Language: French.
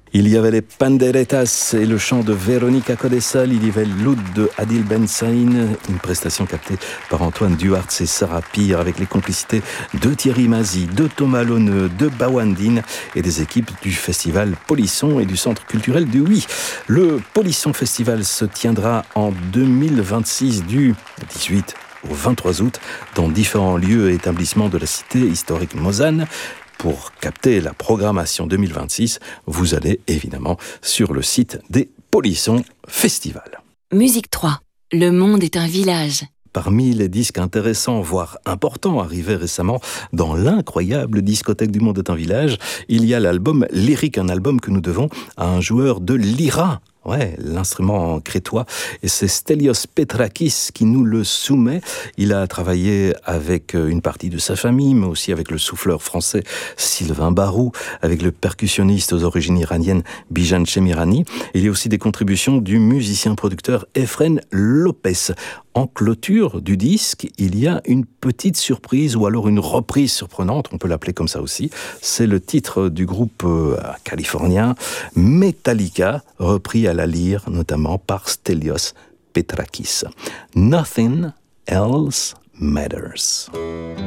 Il y avait les Panderetas et le chant de Veronica Codessal, il y avait l'oud de Adil Ben Saïn, une prestation captée par Antoine Duhartz et Sarah Pire avec les complicités de Thierry Mazy, de Thomas Launeux, de Bawandine et des équipes du festival Polisson et du Centre culturel du Oui. Le Polisson Festival se tiendra en 2026 du 18 au 23 août dans différents lieux et établissements de la cité historique Mosane. Pour capter la programmation 2026, vous allez évidemment sur le site des Polissons Festival. Musique 3. Le monde est un village. Parmi les disques intéressants, voire importants, arrivés récemment dans l'incroyable discothèque du monde est un village, il y a l'album Lyrique, un album que nous devons à un joueur de lyra. Ouais, l'instrument crétois, et c'est Stelios Petrakis qui nous le soumet. Il a travaillé avec une partie de sa famille, mais aussi avec le souffleur français Sylvain Barou, avec le percussionniste aux origines iraniennes Bijan Chemirani. Il y a aussi des contributions du musicien-producteur Efren Lopez. En clôture du disque, il y a une petite surprise ou alors une reprise surprenante, on peut l'appeler comme ça aussi. C'est le titre du groupe californien Metallica, repris à la lyre notamment par Stelios Petrakis. Nothing Else Matters.